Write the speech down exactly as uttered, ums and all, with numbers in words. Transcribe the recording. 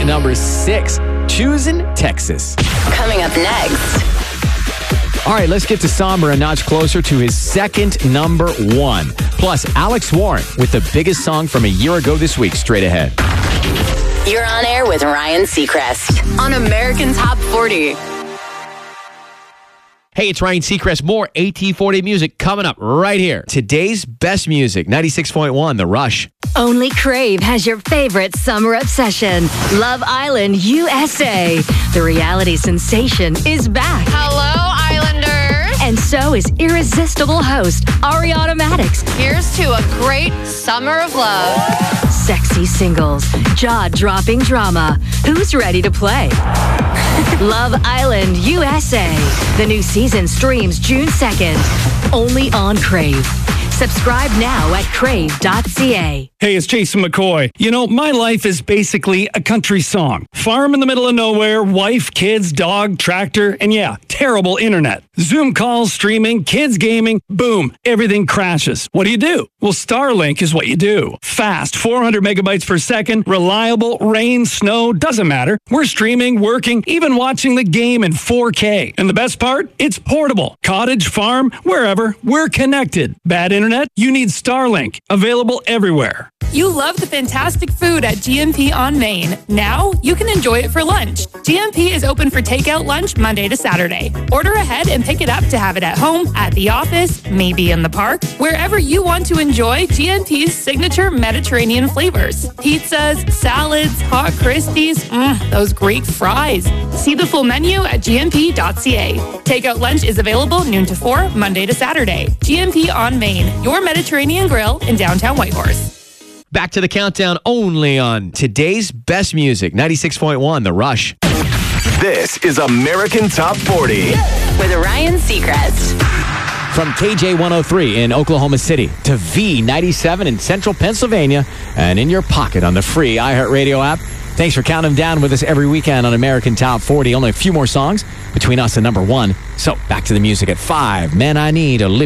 number six, Choosing Texas. Coming up next. All right, let's get to Somber a notch closer to his second number one. Plus, Alex Warren with the biggest song from a year ago this week, straight ahead. You're on air with Ryan Seacrest on American Top forty. Hey, it's Ryan Seacrest. More A T forty music coming up right here. Today's best music, ninety-six point one, The Rush. Only Crave has your favorite summer obsession. Love Island U S A. The reality sensation is back. Hello, Islanders. And so is irresistible host Ariana Madix. Here's to a great summer of love. Sexy singles, jaw-dropping drama. Who's ready to play? Love Island U S A. The new season streams June second. Only on Crave. Subscribe now at crave dot c a. Hey, it's Jason McCoy. You know, my life is basically a country song. Farm in the middle of nowhere, wife, kids, dog, tractor, and yeah, terrible internet. Zoom calls, streaming, kids gaming, boom, everything crashes. What do you do? Well, Starlink is what you do. Fast, four hundred megabytes per second, reliable, rain, snow, doesn't matter. We're streaming, working, even watching the game in four K. And the best part? It's portable. Cottage, farm, wherever, we're connected. Bad internet? You need Starlink. Available everywhere. You love the fantastic food at G M P on Main. Now you can enjoy it for lunch. G M P is open for takeout lunch Monday to Saturday. Order ahead and pick it up to have it at home, at the office, maybe in the park. Wherever you want to enjoy G M P's signature Mediterranean flavors. Pizzas, salads, hot Crispies, mm, those Greek fries. See the full menu at g m p dot c a. Takeout lunch is available noon to four, Monday to Saturday. G M P on Main, your Mediterranean grill in downtown Whitehorse. Back to the countdown only on today's best music, ninety-six point one, The Rush. This is American Top forty. With Ryan Seacrest. From K J one oh three in Oklahoma City to V ninety-seven in central Pennsylvania and in your pocket on the free iHeartRadio app. Thanks for counting down with us every weekend on American Top forty. Only a few more songs between us and number one. So back to the music at five. Man, I Need a